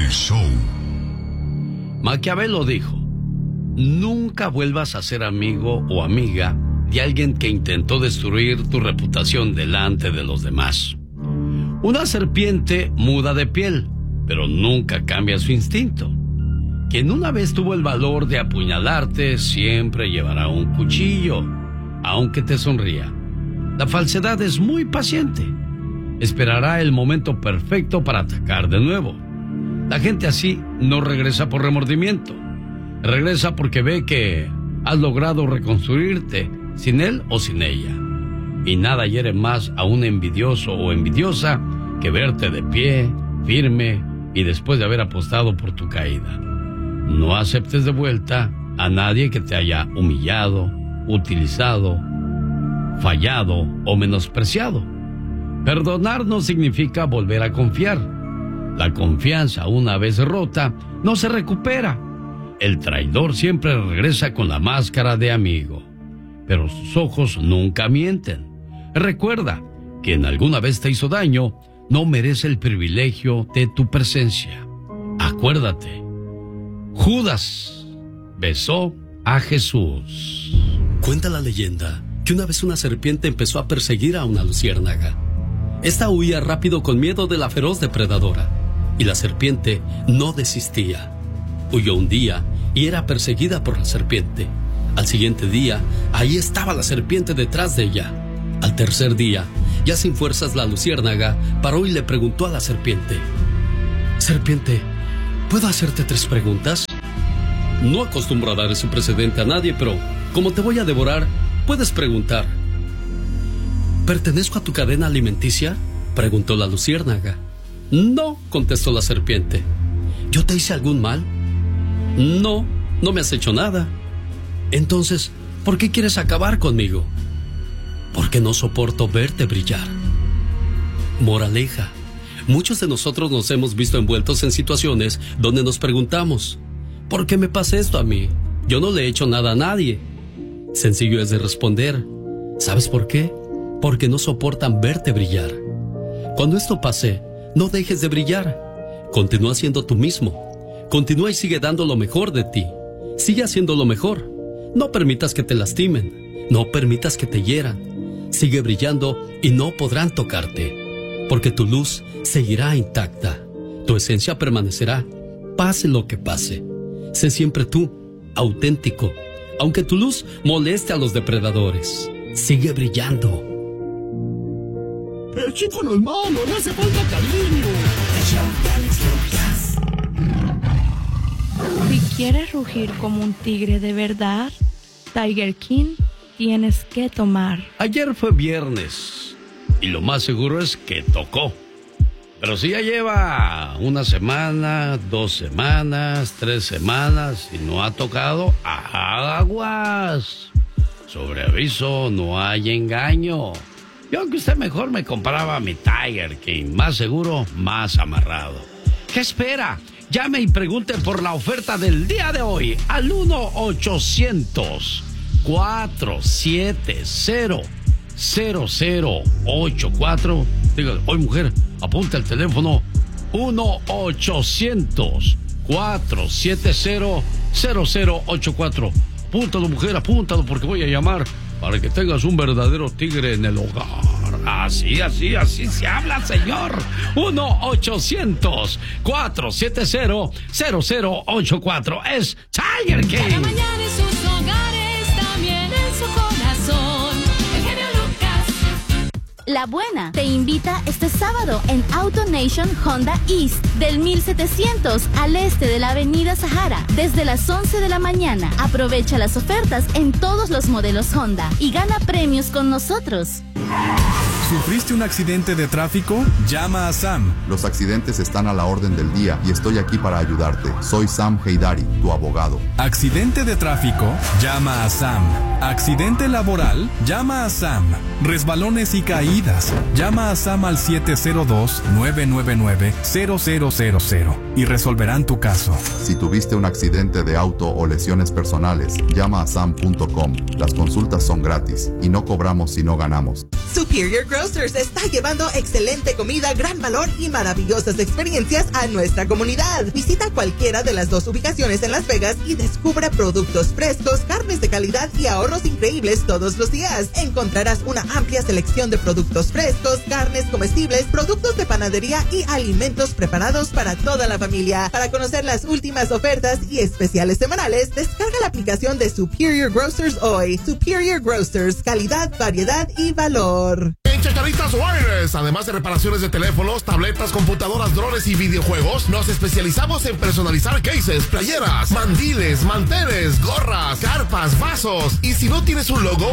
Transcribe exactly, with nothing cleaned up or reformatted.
Show. Maquiavelo dijo: nunca vuelvas a ser amigo o amiga de alguien que intentó destruir tu reputación delante de los demás. Una serpiente muda de piel, pero nunca cambia su instinto. Quien una vez tuvo el valor de apuñalarte siempre llevará un cuchillo, aunque te sonría. La falsedad es muy paciente. Esperará el momento perfecto para atacar de nuevo. La gente así no regresa por remordimiento. Regresa porque ve que has logrado reconstruirte sin él o sin ella. Y nada hiere más a un envidioso o envidiosa que verte de pie, firme y después de haber apostado por tu caída. No aceptes de vuelta a nadie que te haya humillado, utilizado, fallado o menospreciado. Perdonar no significa volver a confiar. La confianza, una vez rota, no se recupera. El traidor siempre regresa con la máscara de amigo, pero sus ojos nunca mienten. Recuerda, quien alguna vez te hizo daño no merece el privilegio de tu presencia. Acuérdate, Judas besó a Jesús. Cuenta la leyenda que una vez una serpiente empezó a perseguir a una luciérnaga. Esta huía rápido con miedo de la feroz depredadora, y la serpiente no desistía. Huyó un día y era perseguida por la serpiente. Al siguiente día, ahí estaba la serpiente detrás de ella. Al tercer día, ya sin fuerzas, la luciérnaga paró y le preguntó a la serpiente: Serpiente, ¿puedo hacerte tres preguntas? No acostumbro a dar ese precedente a nadie, pero como te voy a devorar, puedes preguntar. ¿Pertenezco a tu cadena alimenticia?, preguntó la luciérnaga. No, contestó la serpiente. ¿Yo te hice algún mal? No, no me has hecho nada. Entonces, ¿por qué quieres acabar conmigo? Porque no soporto verte brillar. Moraleja: muchos de nosotros nos hemos visto envueltos en situaciones donde nos preguntamos: ¿por qué me pasa esto a mí? Yo no le he hecho nada a nadie. Sencillo es de responder: ¿sabes por qué? Porque no soportan verte brillar. Cuando esto pase, no dejes de brillar. Continúa siendo tú mismo. Continúa y sigue dando lo mejor de ti. Sigue haciendo lo mejor. No permitas que te lastimen. No permitas que te hieran. Sigue brillando y no podrán tocarte, porque tu luz seguirá intacta. Tu esencia permanecerá, pase lo que pase. Sé siempre tú, auténtico, aunque tu luz moleste a los depredadores. Sigue brillando. El chico no es malo, le hace falta cariño. Si quieres rugir como un tigre de verdad, Tiger King tienes que tomar. Ayer fue viernes y lo más seguro es que tocó. Pero si ya lleva una semana, dos semanas, tres semanas y no ha tocado, aguas. Sobre aviso no hay engaño. Yo que usted mejor me compraba mi Tiger King, más seguro, más amarrado. ¿Qué espera? Llame y pregunte por la oferta del día de hoy al uno ochocientos, cuatro siete cero, cero cero ocho cuatro. Dígale: oye, mujer, apunta el teléfono uno ochocientos, cuatro siete cero, cero cero ocho cuatro. Apúntalo, mujer, apúntalo, porque voy a llamar para que tengas un verdadero tigre en el hogar. Así, así, así se habla, señor. uno ochocientos, cuatro siete cero, cero cero ocho cuatro. Es Tiger King. Cada mañana en sus hogares, también en su corazón. El genio Lucas. La Buena te invita este sábado en Auto Nation Honda East del mil setecientos al este de la avenida Sahara desde las once de la mañana. Aprovecha las ofertas en todos los modelos Honda y gana premios con nosotros. ¿Sufriste un accidente de tráfico? Llama a Sam. Los accidentes están a la orden del día y estoy aquí para ayudarte. Soy Sam Heydari, tu abogado. ¿Accidente de tráfico? Llama a Sam. Accidente laboral, llama a Sam. Resbalones y caídas, llama a Sam al siete cero dos, nueve nueve nueve, cero cero cero cero y resolverán tu caso. Si tuviste un accidente de auto o lesiones personales, llama a sam punto com. Las consultas son gratis y no cobramos si no ganamos. Superior Grocers está llevando excelente comida, gran valor y maravillosas experiencias a nuestra comunidad. Visita cualquiera de las dos ubicaciones en Las Vegas y descubre productos frescos, carnes de calidad y ahorros increíbles todos los días. Encontrarás una amplia selección de productos frescos, carnes comestibles, productos de panadería y alimentos preparados para toda la familia. Para conocer las últimas ofertas y especiales semanales, descarga la aplicación de Superior Grocers hoy. Superior Grocers, calidad, variedad y valor. En Chacharitas Wireless, además de reparaciones de teléfonos, tabletas, computadoras, drones y videojuegos, nos especializamos en personalizar cases, playeras, mandiles, manteles, gorras, carpas, vasos. Y si no tienes un logo,